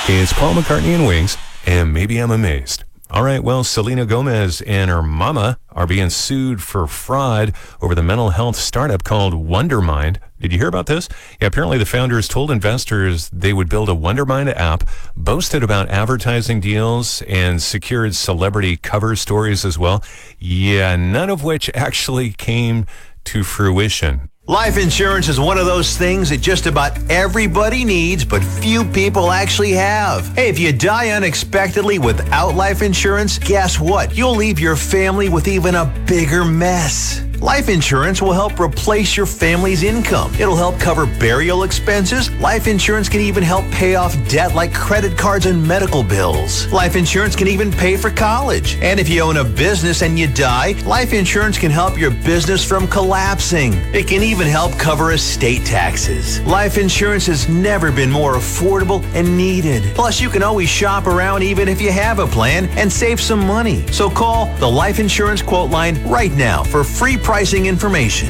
It's Paul McCartney and Wings, and maybe I'm amazed. All right, well, Selena Gomez and her mama are being sued for fraud over the mental health startup called Wondermind. Did you hear about this? Yeah, apparently the founders told investors they would build a Wondermind app, boasted about advertising deals, and secured celebrity cover stories as well. Yeah, none of which actually came to fruition. Life insurance is one of those things that just about everybody needs, but few people actually have. Hey, if you die unexpectedly without life insurance, guess what? You'll leave your family with even a bigger mess. Life insurance will help replace your family's income. It'll help cover burial expenses. Life insurance can even help pay off debt like credit cards and medical bills. Life insurance can even pay for college. And if you own a business and you die, life insurance can help your business from collapsing. It can even help cover estate taxes. Life insurance has never been more affordable and needed. Plus, you can always shop around even if you have a plan and save some money. So call the Life Insurance Quote Line right now for free pricing information.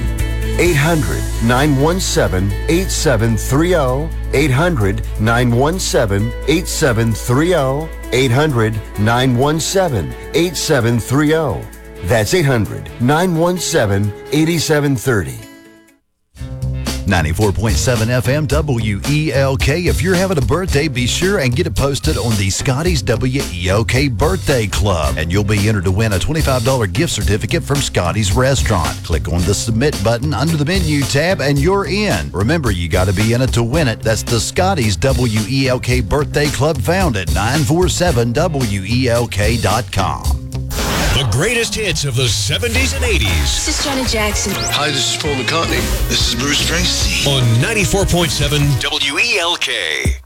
800-917-8730. 800-917-8730. 800-917-8730. That's 800-917-8730. 94.7 FM WELK. If you're having a birthday, be sure and get it posted on the Scotty's WELK Birthday Club. And you'll be entered to win a $25 gift certificate from Scotty's Restaurant. Click on the Submit button under the menu tab and you're in. Remember, you got to be in it to win it. That's the Scotty's WELK Birthday Club, found at 947WELK.com. The greatest hits of the 70s and 80s. This is Janet Jackson. Hi, this is Paul McCartney. This is Bruce Springsteen. On 94.7 WELK.